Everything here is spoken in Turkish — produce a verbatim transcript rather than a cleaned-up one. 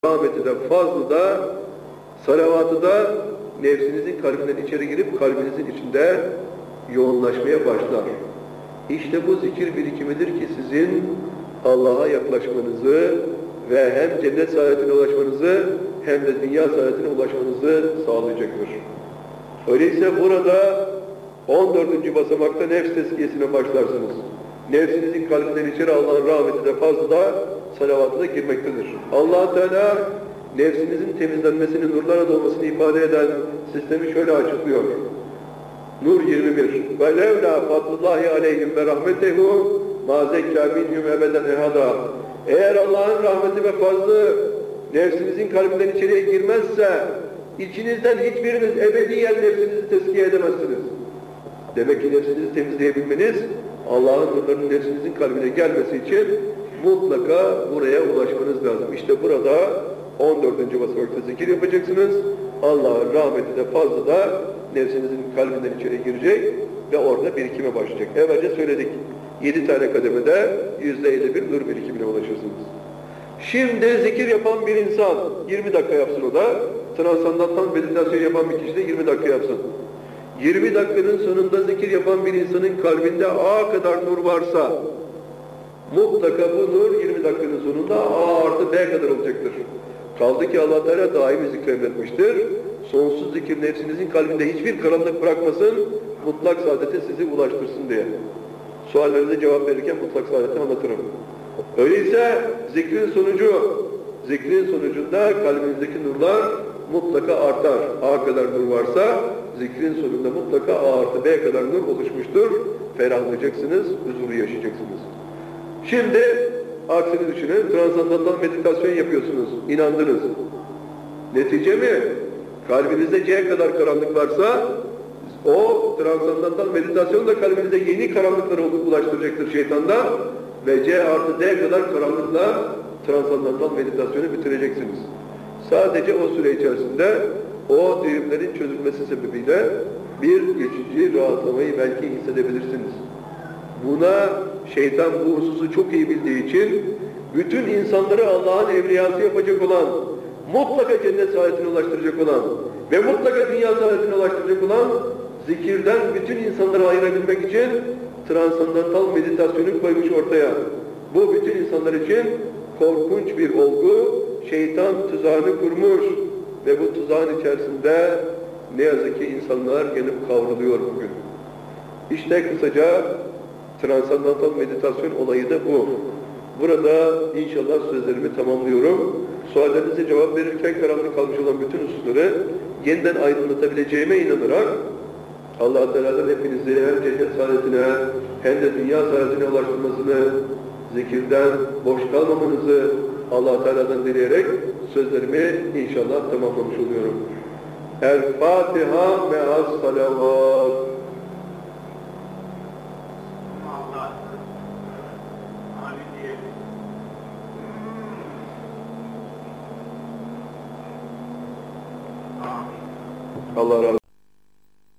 rahmeti de, fazlı da, salavatı da nefsinizin kalbinden içeri girip kalbinizin içinde yoğunlaşmaya başlar. İşte bu zikir birikimidir ki sizin Allah'a yaklaşmanızı ve hem cennet saadetine ulaşmanızı hem de dünya saadetine ulaşmanızı sağlayacaktır. Öyleyse burada on dördüncü basamakta nefs tezkiyesine başlarsınız. Nefsinizin kalbinden içeri Allah'ın rahmeti de, fazlı da, salavatı da girmektedir. Allah Teala nefsinizin temizlenmesini, nurlara dolmasını ifade eden sistemi şöyle açıklıyor. Nur yirmi bir. وَلَوْلَا فَضْلُ اللّٰهِ عَلَيْهِمْ وَرَحْمَتَهُ مَا زَكَّى مِنْهُمْ اَبَدًا اَحَدًا. Eğer Allah'ın rahmeti ve fazlı nefsinizin kalbinden içeriye girmezse, içinizden hiçbiriniz ebediyen nefsinizi tezkiye edemezsiniz. Demek ki nefsinizi temizleyebilmeniz, Allah'ın nurlarının nefsinizin kalbine gelmesi için mutlaka buraya ulaşmanız lazım. İşte burada on dördüncü basamakta zikir yapacaksınız. Allah'ın rahmeti de, fazla da nefsinizin kalbinden içeri girecek ve orada birikime başlayacak. Evvelce söyledik. Yedi tane kademede yüzde elli bir nur birikimine ulaşırsınız. Şimdi zikir yapan bir insan yirmi dakika yapsın o da. Transandantal meditasyon yapan bir kişi de yirmi dakika yapsın. yirmi dakikanın sonunda zikir yapan bir insanın kalbinde A kadar nur varsa mutlaka bu nur yirmi dakikanın sonunda A artı B kadar olacaktır. Kaldı ki Allah Teala daimi zikretmiştir. Sonsuz zikir nefsinizin kalbinde hiçbir karanlık bırakmasın, mutlak saadete sizi ulaştırsın diye. Suallerinize cevap verirken mutlak saadeti anlatırım. Öyleyse zikrin sonucu, zikrin sonucunda kalbinizdeki nurlar mutlaka artar. A kadar nur varsa zikrin sonunda mutlaka A artı B kadar nur oluşmuştur. Ferahlayacaksınız, huzuru yaşayacaksınız. Şimdi aksini düşünün, transandantal meditasyon yapıyorsunuz, inandınız. Netice mi? Kalbinizde C kadar karanlık varsa o transandantal meditasyon da kalbinizde yeni karanlıklara ulaştıracaktır şeytanda ve C artı D kadar karanlıkla transandantal meditasyonu bitireceksiniz. Sadece o süre içerisinde o düğümlerin çözülmesi sebebiyle bir geçici rahatlamayı belki hissedebilirsiniz. Buna şeytan bu hususu çok iyi bildiği için bütün insanları Allah'ın evliyası yapacak olan, mutlaka cennet saadetine ulaştıracak olan ve mutlaka dünya saadetine ulaştıracak olan zikirden bütün insanları ayırabilmek için transandantal meditasyonu koymuş ortaya. Bu bütün insanlar için korkunç bir olgu, şeytan tuzağını kurmuş ve bu tuzağın içerisinde ne yazık ki insanlar gelip kavruluyor bugün. İşte kısaca transandantal meditasyon olayı da bu. Burada inşallah sözlerimi tamamlıyorum. Suallerinize cevap verirken karanlık kalmış olan bütün hususları yeniden aydınlatabileceğime inanarak Allah-u Teala'dan hepinizi hem cennet saadetine hem de dünya saadetine ulaştırmasını, zikirden boş kalmamanızı Allah-u Teala'dan dileyerek sözlerimi inşallah tamamlamış oluyorum. El-Fatiha me'as salavat. Allah razı olsun.